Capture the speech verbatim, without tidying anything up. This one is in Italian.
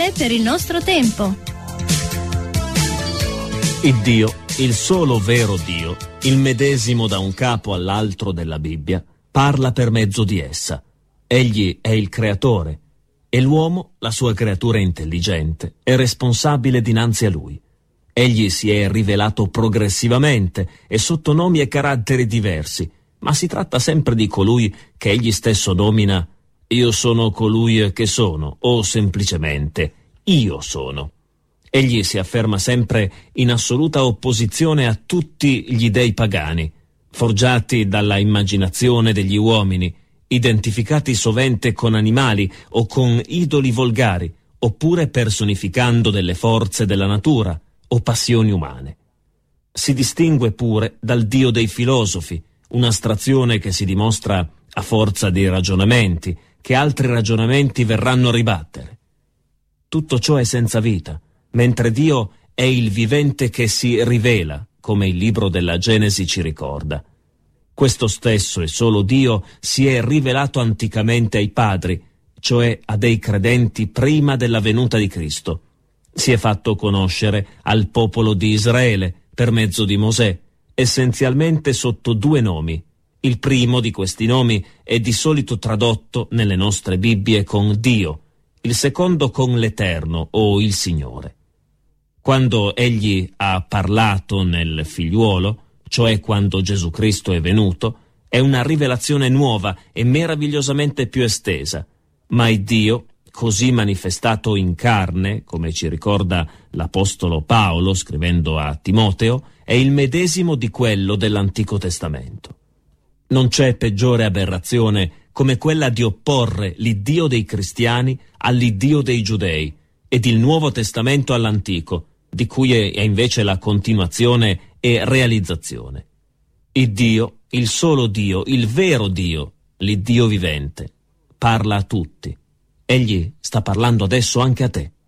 attuale per il nostro tempo. Il Dio, il solo vero Dio, il medesimo da un capo all'altro della Bibbia, parla per mezzo di essa. Egli è il creatore e l'uomo, la sua creatura intelligente, è responsabile dinanzi a lui. Egli si è rivelato progressivamente e sotto nomi e caratteri diversi, ma si tratta sempre di colui che egli stesso nomina «Io sono colui che sono» o semplicemente «Io sono». Egli si afferma sempre in assoluta opposizione a tutti gli dei pagani, forgiati dalla immaginazione degli uomini, identificati sovente con animali o con idoli volgari, oppure personificando delle forze della natura o passioni umane. Si distingue pure dal Dio dei filosofi, un'astrazione che si dimostra a forza di ragionamenti, che altri ragionamenti verranno a ribattere. Tutto ciò è senza vita, mentre Dio è il vivente che si rivela, come il libro della Genesi ci ricorda. Questo stesso e solo Dio si è rivelato anticamente ai padri, cioè a dei credenti prima della venuta di Cristo. Si è fatto conoscere al popolo di Israele per mezzo di Mosè, essenzialmente sotto due nomi. Il primo di questi nomi è di solito tradotto nelle nostre Bibbie con Dio, il secondo con l'Eterno o il Signore. Quando egli ha parlato nel figliuolo, cioè quando Gesù Cristo è venuto, è una rivelazione nuova e meravigliosamente più estesa, ma il Dio, così manifestato in carne, come ci ricorda l'Apostolo Paolo scrivendo a Timoteo, è il medesimo di quello dell'Antico Testamento. Non c'è peggiore aberrazione come quella di opporre l'Iddio dei cristiani all'Iddio dei giudei ed il Nuovo Testamento all'Antico, di cui è invece la continuazione e realizzazione. Il Dio, il solo Dio, il vero Dio, l'Iddio vivente, parla a tutti. Egli sta parlando adesso anche a te.